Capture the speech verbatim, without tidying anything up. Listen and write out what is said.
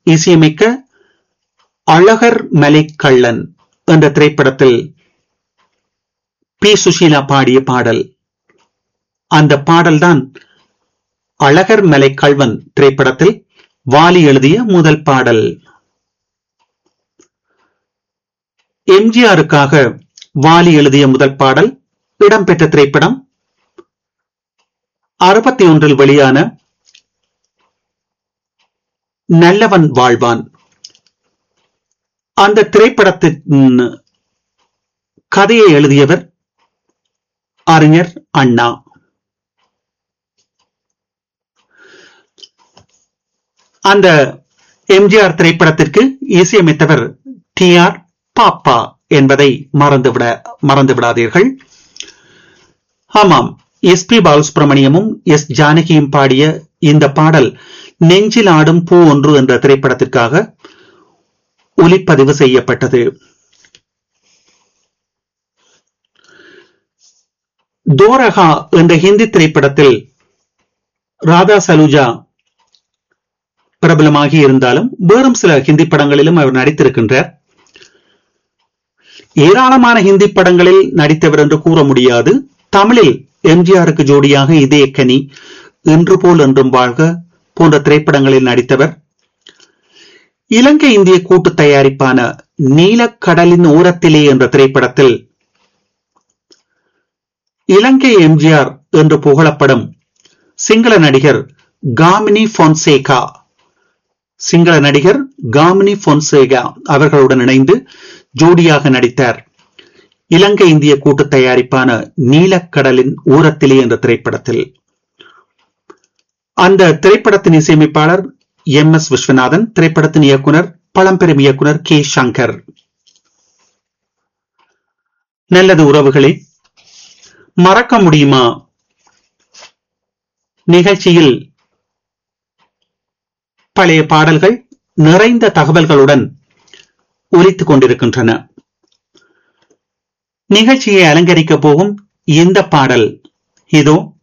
இசையமைக்க அழகர் மலைக்கள்ளன் என்ற திரைப்படத்தில் பி சுஷீலா பாடிய பாடல். அந்த பாடல்தான் அழகர் மலைக்கள்வன் திரைப்படத்தில் வாலி எழுதிய முதல் பாடல். எம்ஜிஆருக்காக வாலி எழுதிய முதல் பாடல் இடம்பெற்ற திரைப்படம் அறுபத்தி ஒன்றில் வெளியான நல்லவன் வாழ்வான். அந்த திரைப்படத்தின் கதையை எழுதியவர் அறிஞர் அண்ணா. அந்த எம்ஜிஆர் திரைப்படத்திற்கு இசையமைத்தவர் டி ஆர் பாப்பா என்பதை மறந்துவிட மறந்துவிடாதீர்கள். ஆமாம், எஸ் பி பாலசுப்ரமணியமும் எஸ் ஜானகியும் பாடிய இந்த பாடல் நெஞ்சில் ஆடும் பூ ஒன்று என்ற திரைப்படத்திற்காக ஒலிப்பதிவு செய்யப்பட்டது. தோரகா என்ற ஹிந்தி திரைப்படத்தில் ராதா சலூஜா பிரபலமாகி இருந்தாலும் வேறும் சில ஹிந்தி படங்களிலும் அவர் நடித்திருக்கின்றார். ஏராளமான ஹிந்தி படங்களில் நடித்தவர் என்று கூற முடியாது. தமிழில் எம்ஜிஆருக்கு ஜோடியாக இதே கனி, இன்று போல் என்றும் வாழ்க போன்ற திரைப்படங்களில் நடித்தவர். இலங்கை இந்திய கூட்டு தயாரிப்பான நீலக்கடலின் ஓரத்திலே என்ற திரைப்படத்தில் இலங்கை எம்ஜிஆர் என்று புகழப்படும் சிங்கள நடிகர் காமினி பொன்சேகா சிங்கள நடிகர் காமினி பொன்சேகா அவர்களுடன் இணைந்து ஜோடியாக நடித்தார். இலங்கை இந்திய கூட்டு தயாரிப்பான நீலக்கடலின் ஓரத்திலே என்ற திரைப்படத்தில். அந்த திரைப்படத்தின் இசையமைப்பாளர் எம் எஸ் விஸ்வநாதன், திரைப்படத்தின் இயக்குனர் பழம்பெரும் இயக்குனர் கே சங்கர். நல்லது உறவுகளே, மறக்க முடியுமா நிகழ்ச்சியில் பழைய பாடல்கள் நிறைந்த தகவல்களுடன் ஒலித்துக் கொண்டிருக்கின்றன. நிகழ்ச்சியை அலங்கரிக்க போகும் இந்த பாடல் இதோ